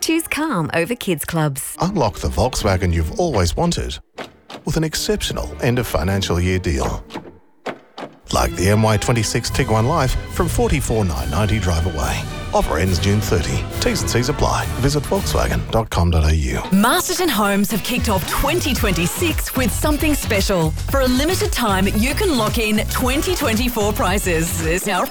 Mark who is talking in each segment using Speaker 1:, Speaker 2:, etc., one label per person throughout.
Speaker 1: Choose calm over kids clubs.
Speaker 2: Unlock the Volkswagen you've always wanted with an exceptional end of financial year deal. Like the MY26 Tiguan Life from $44,990 drive away. Offer ends June 30. T's and C's apply. Visit volkswagen.com.au.
Speaker 3: Masterton Homes have kicked off 2026 with something special. For a limited time, you can lock in 2024 prices.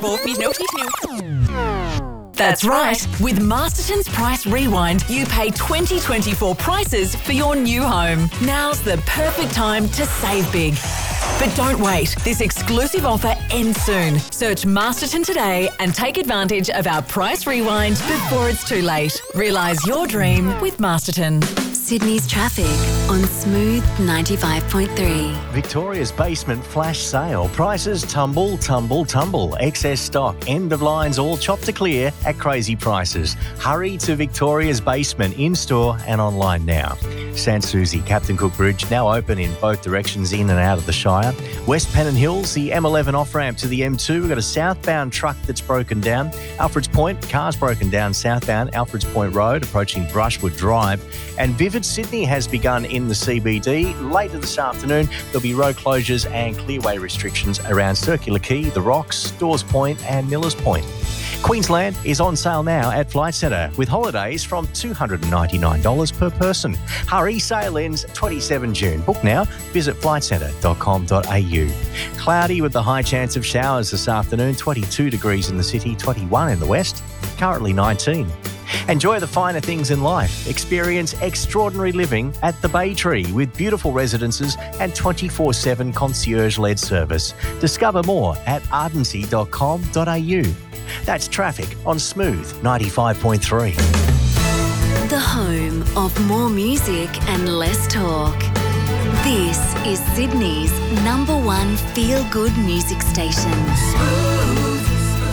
Speaker 3: That's right. With Masterton's Price Rewind, you pay 2024 prices for your new home. Now's the perfect time to save big. But don't wait. This exclusive offer ends soon. Search Masterton today and take advantage of our Price Rewind before it's too late. Realise your dream with Masterton.
Speaker 1: Sydney's traffic on Smooth 95.3.
Speaker 4: Victoria's basement flash sale. Prices tumble, tumble, tumble. Excess stock, end of lines all chopped to clear at crazy prices. Hurry to Victoria's basement in-store and online now. Sans Souci, Captain Cook Bridge, now open in both directions in and out of the Shire. West Pennant Hills, the M11 off-ramp to the M2. We've got a southbound truck that's broken down. Alfred's Point, cars broken down southbound Alfred's Point Road, approaching Brushwood Drive. And Vivid Sydney has begun in the CBD. Later this afternoon, there'll be road closures and clearway restrictions around Circular Quay, The Rocks, Stores Point and Millers Point. Queensland is on sale now at Flight Centre with holidays from $299 per person. Hurry, sale ends 27 June. Book now, visit flightcentre.com.au. Cloudy with the high chance of showers this afternoon, 22 degrees in the city, 21 in the west, currently 19. Enjoy the finer things in life. Experience extraordinary living at the Bay Tree with beautiful residences and 24/7 concierge-led service. Discover more at ardency.com.au. That's traffic on Smooth 95.3.
Speaker 1: The home of more music and less talk. This is Sydney's #1 feel-good music station.
Speaker 5: Smooth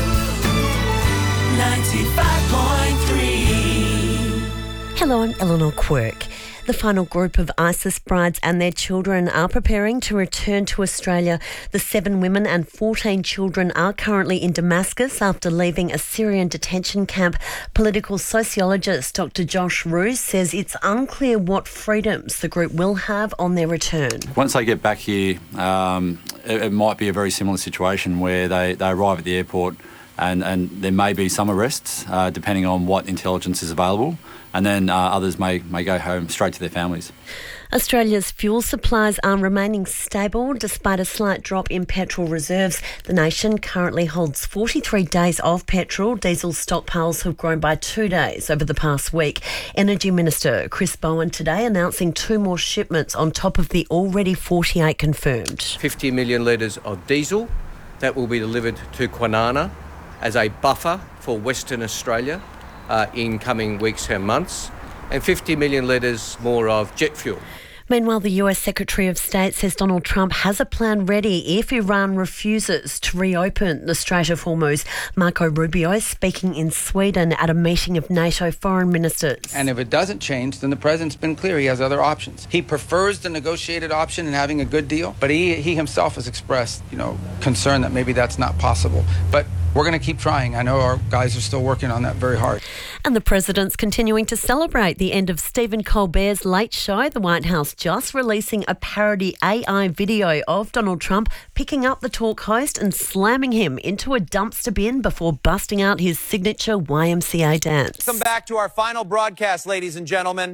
Speaker 5: 95.3.
Speaker 6: Hello, I'm Eleanor Quirk. The final group of ISIS brides and their children are preparing to return to Australia. The 7 women and 14 children are currently in Damascus after leaving a Syrian detention camp. Political sociologist Dr. Josh Roos says it's unclear what freedoms the group will have on their return.
Speaker 7: Once they get back here, it might be a very similar situation where they arrive at the airport and there may be some arrests depending on what intelligence is available. And then others may go home straight to their families.
Speaker 6: Australia's fuel supplies are remaining stable despite a slight drop in petrol reserves. The nation currently holds 43 days of petrol. Diesel stockpiles have grown by 2 days over the past week. Energy Minister Chris Bowen today announcing 2 more shipments on top of the already 48 confirmed.
Speaker 8: 50 million litres of diesel that will be delivered to Kwinana as a buffer for Western Australia in coming weeks and months, and 50 million litres more of jet fuel.
Speaker 6: Meanwhile, the US Secretary of State says Donald Trump has a plan ready if Iran refuses to reopen the Strait of Hormuz. Marco Rubio speaking in Sweden at a meeting of NATO foreign ministers.
Speaker 9: And if it doesn't change, then the president's been clear he has other options. He prefers the negotiated option and having a good deal, but he himself has expressed, concern that maybe that's not possible. But we're going to keep trying. I know our guys are still working on that very hard.
Speaker 6: And the president's continuing to celebrate the end of Stephen Colbert's Late Show. The White House just releasing a parody AI video of Donald Trump picking up the talk host and slamming him into a dumpster bin before busting out his signature YMCA dance.
Speaker 10: Welcome back to our final broadcast, ladies and gentlemen.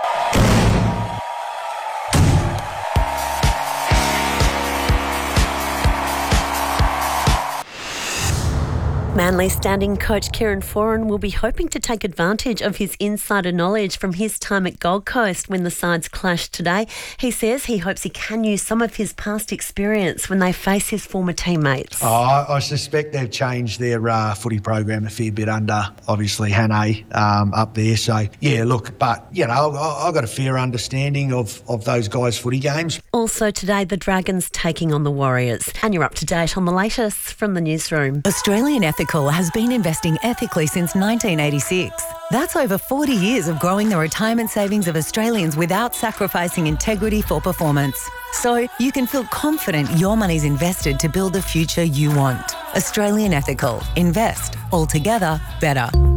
Speaker 6: Manly standing coach Kieran Foran will be hoping to take advantage of his insider knowledge from his time at Gold Coast when the sides clashed today. He says he hopes he can use some of his past experience when they face his former teammates.
Speaker 11: I suspect they've changed their footy program a fair bit under, obviously, Hannay up there. So, yeah, look, but, I've got a fair understanding of those guys' footy games.
Speaker 6: Also today, the Dragons taking on the Warriors. And you're up to date on the latest from the newsroom.
Speaker 3: Australian Ethical has been investing ethically since 1986. That's over 40 years of growing the retirement savings of Australians without sacrificing integrity for performance. So you can feel confident your money's invested to build the future you want. Australian Ethical. Invest. Altogether better.